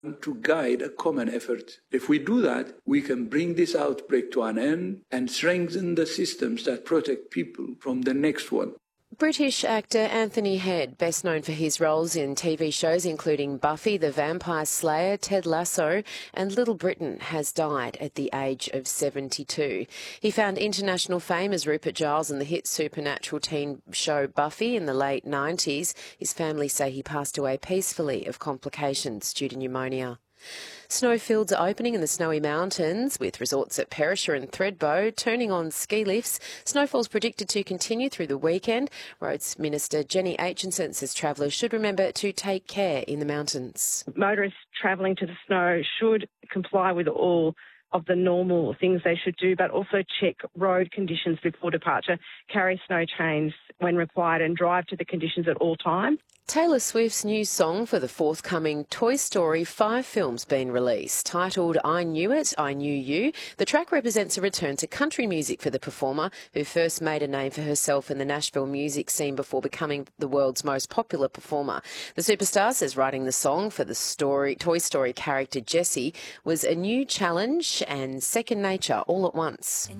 to guide a common effort. If we do that, we can bring this outbreak to an end and strengthen the systems that protect people from the next one. British actor Anthony Head, best known for his roles in TV shows including Buffy the Vampire Slayer, Ted Lasso and Little Britain, has died at the age of 72. He found international fame as Rupert Giles in the hit supernatural teen show Buffy in the late 90s. His family say he passed away peacefully of complications due to pneumonia. Snowfields are opening in the Snowy Mountains, with resorts at Perisher and Thredbo turning on ski lifts. Snowfall's predicted to continue through the weekend. Roads Minister Jenny Aitchison says travellers should remember to take care in the mountains. Motorists travelling to the snow should comply with all of the normal things they should do, but also check road conditions before departure, carry snow chains when required and drive to the conditions at all times. Taylor Swift's new song for the forthcoming Toy Story 5 film's been released. Titled I Knew It, I Knew You, the track represents a return to country music for the performer, who first made a name for herself in the Nashville music scene before becoming the world's most popular performer. The superstar says writing the song for the Toy Story character Jessie was a new challenge and second nature all at once.